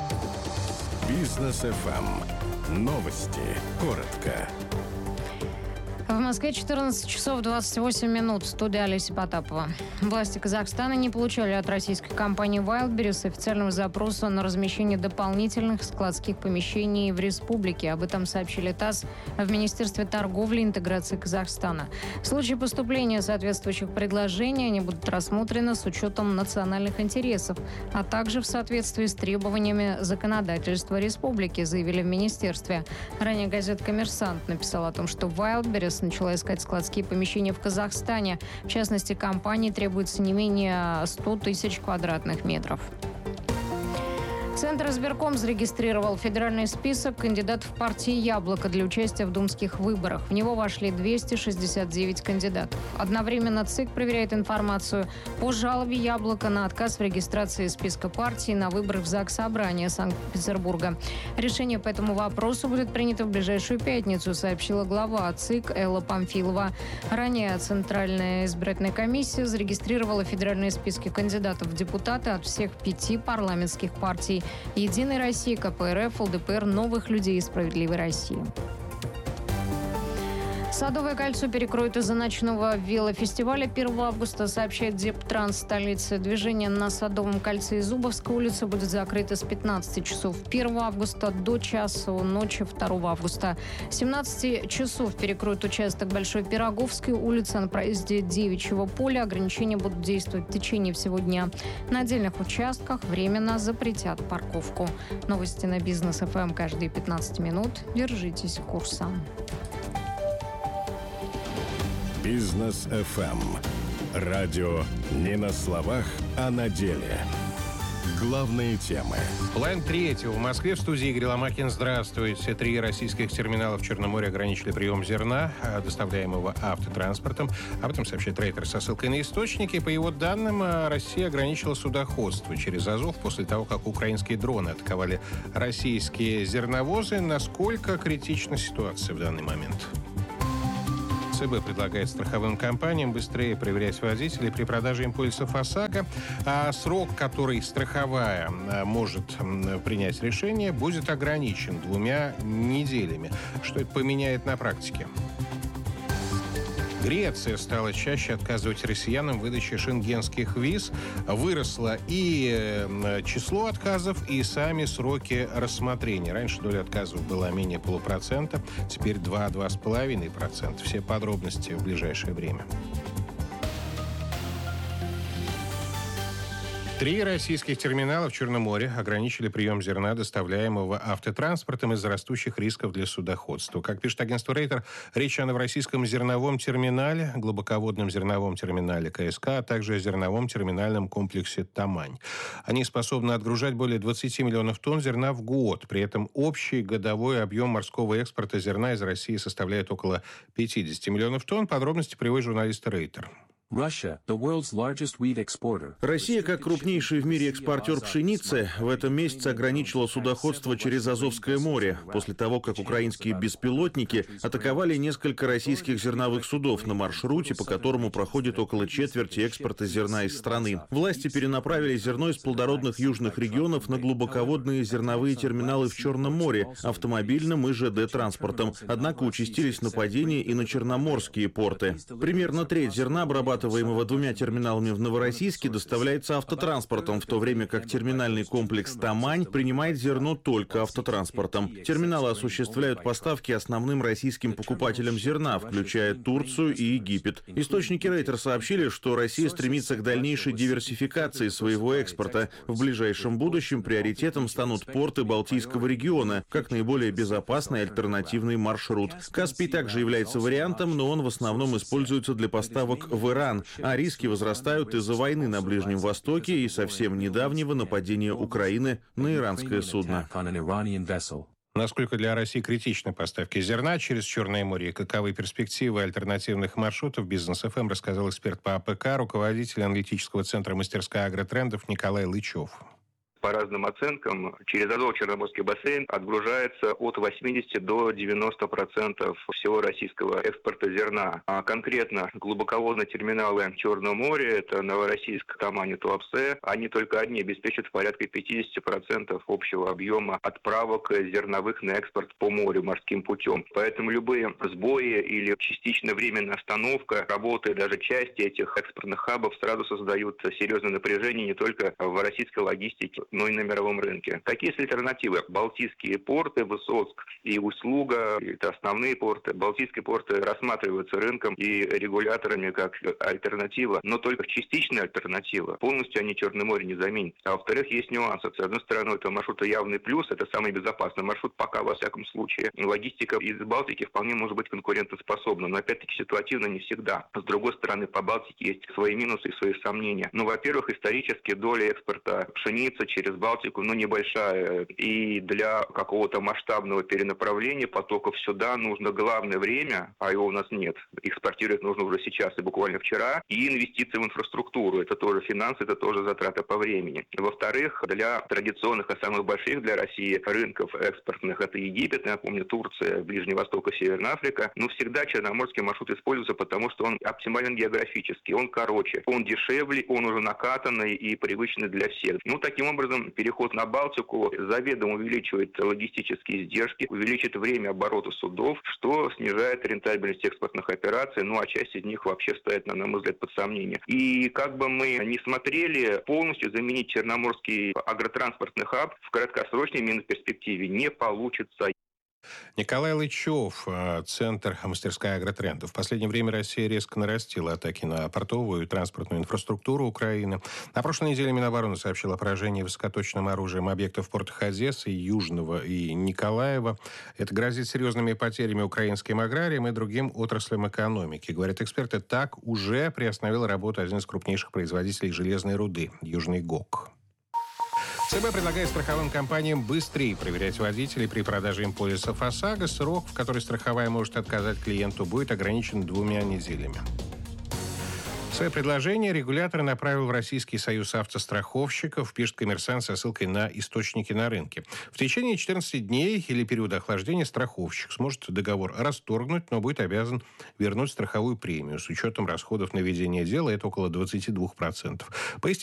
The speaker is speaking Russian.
Бизнес ФМ. Новости. Коротко. В Москве 14 часов 28 минут. Студия Олеся Потапова. Власти Казахстана не получали от российской компании Wildberries официального запроса на размещение дополнительных складских помещений в республике. Об этом сообщили ТАСС в Министерстве торговли и интеграции Казахстана. В случае поступления соответствующих предложений они будут рассмотрены с учетом национальных интересов, а также в соответствии с требованиями законодательства республики, заявили в Министерстве. Ранее газета «Коммерсант» написала о том, что Wildberries начала искать складские помещения в Казахстане. В частности, компании требуется не менее 100 тысяч квадратных метров. Центр избирком зарегистрировал федеральный список кандидатов партии «Яблоко» для участия в думских выборах. В него вошли 269 кандидатов. Одновременно ЦИК проверяет информацию по жалобе «Яблоко» на отказ в регистрации списка партий на выборы в ЗАГС Собрания Санкт-Петербурга. Решение по этому вопросу будет принято в ближайшую пятницу, сообщила глава ЦИК Элла Памфилова. Ранее Центральная избирательная комиссия зарегистрировала федеральные списки кандидатов в депутаты от всех 5 парламентских партий: «Единой России», КПРФ, ЛДПР, «Новых людей» и «Справедливой России». Садовое кольцо перекроют из-за ночного велофестиваля 1 августа, сообщает Дептранс столицы. Движение на Садовом кольце и Зубовской улице будет закрыто с 15 часов 1 августа до часу ночи 2 августа. С 17 часов перекроют участок Большой Пироговской улицы на проезде Девичьего поля. Ограничения будут действовать в течение всего дня. На отдельных участках временно запретят парковку. Новости на Бизнес ФМ каждые 15 минут. Держитесь курса. Бизнес ФМ. Радио не на словах, а на деле. Главные темы. Половина третьего. В Москве в студии Игорь Ломакин. Здравствуйте. 3 российских терминала в Черном море ограничили прием зерна, доставляемого автотранспортом. Об этом сообщает Рейтер со ссылкой на источники. По его данным, Россия ограничила судоходство через Азов после того, как украинские дроны атаковали российские зерновозы. Насколько критична ситуация в данный момент? ЦБ предлагает страховым компаниям быстрее проверять водителей при продаже им полисов ОСАГО. А срок, который страховая может принять решение, будет ограничен 2 неделями. Что это поменяет на практике? Греция стала чаще отказывать россиянам в выдаче шенгенских виз. Выросло и число отказов, и сами сроки рассмотрения. Раньше доля отказов была менее 0,5%, теперь 2-2,5%. Все подробности в ближайшее время. 3 российских терминала в Черном море ограничили прием зерна, доставляемого автотранспортом, из-за растущих рисков для судоходства. Как пишет агентство Рейтер, речь о новороссийском зерновом терминале, глубоководном зерновом терминале КСК, а также о зерновом терминальном комплексе «Тамань». Они способны отгружать более 20 миллионов тонн зерна в год. При этом общий годовой объем морского экспорта зерна из России составляет около 50 миллионов тонн. Подробности приводит журналист Рейтер. Россия, как крупнейший в мире экспортер пшеницы, в этом месяце ограничила судоходство через Азовское море после того, как украинские беспилотники атаковали несколько российских зерновых судов на маршруте, по которому проходит около четверти экспорта зерна из страны. Власти перенаправили зерно из плодородных южных регионов на глубоководные зерновые терминалы в Черном море, автомобильным и ЖД-транспортом. Однако участились нападения и на черноморские порты. Примерно треть зерна, обрабатываемого 2 терминалами в Новороссийске, доставляется автотранспортом, в то время как терминальный комплекс «Тамань» принимает зерно только автотранспортом. Терминалы осуществляют поставки основным российским покупателям зерна, включая Турцию и Египет. Источники Рейтер сообщили, что Россия стремится к дальнейшей диверсификации своего экспорта. В ближайшем будущем приоритетом станут порты Балтийского региона, как наиболее безопасный альтернативный маршрут. Каспий также является вариантом, но он в основном используется для поставок в Иран, а риски возрастают из-за войны на Ближнем Востоке и совсем недавнего нападения Украины на иранское судно. Насколько для России критичны поставки зерна через Черное море и каковы перспективы альтернативных маршрутов, Бизнес ФМ рассказал эксперт по АПК, руководитель аналитического центра «Мастерская агротрендов» Николай Лычев. По разным оценкам, через Азово-Черноморский бассейн отгружается от 80 до 90% всего российского экспорта зерна. А конкретно глубоководные терминалы Черного моря, это Новороссийск, Тамань, Туапсе, они только одни обеспечат порядка 50% общего объема отправок зерновых на экспорт по морю морским путем. Поэтому любые сбои или частичная временная остановка работы даже части этих экспортных хабов сразу создают серьезное напряжение не только в российской логистике, но и на мировом рынке. Какие есть альтернативы? Балтийские порты, Высоцк и Усть-Луга, это основные порты. Балтийские порты рассматриваются рынком и регуляторами как альтернатива, но только частичная альтернатива. Полностью они Черное море не заменят. А во-вторых, есть нюансы. С одной стороны, это маршруты явный плюс, это самый безопасный маршрут пока, во всяком случае. Логистика из Балтики вполне может быть конкурентоспособна, но опять-таки ситуативно не всегда. С другой стороны, по Балтике есть свои минусы и свои сомнения. Ну, во-первых, исторически доля экспорта пшеницы через Балтику, небольшая. И для какого-то масштабного перенаправления потоков сюда нужно главное время, а его у нас нет. Экспортировать нужно уже сейчас и буквально вчера. И инвестиции в инфраструктуру. Это тоже финансы, это тоже затраты по времени. Во-вторых, для традиционных, а самых больших для России рынков экспортных, это Египет, напомню, Турция, Ближний Восток и Северная Африка, всегда черноморский маршрут используется, потому что он оптимален географически, он короче, он дешевле, он уже накатанный и привычный для всех. Таким образом, переход на Балтику заведомо увеличивает логистические издержки, увеличит время оборота судов, что снижает рентабельность экспортных операций, а часть из них вообще стоит, на мой взгляд, под сомнение. И как бы мы ни смотрели, полностью заменить черноморский агротранспортный хаб в краткосрочной перспективе не получится. Николай Лычев, Центр «Мастерская Агротренд». В последнее время Россия резко нарастила атаки на портовую и транспортную инфраструктуру Украины. На прошлой неделе Минобороны сообщила о поражении высокоточным оружием объектов в портах Одессы, Южного и Николаева. Это грозит серьезными потерями украинским аграриям и другим отраслям экономики. Говорят эксперты, так уже приостановил работу один из крупнейших производителей железной руды – Южный ГОК. ЦБ предлагает страховым компаниям быстрее проверять водителей при продаже им полисов ОСАГО. Срок, в который страховая может отказать клиенту, будет ограничен 2 неделями. Свое предложение регулятор направил в Российский союз автостраховщиков, пишет «Коммерсант» со ссылкой на источники на рынке. В течение 14 дней или периода охлаждения страховщик сможет договор расторгнуть, но будет обязан вернуть страховую премию с учетом расходов на ведение дела. Это около 22%.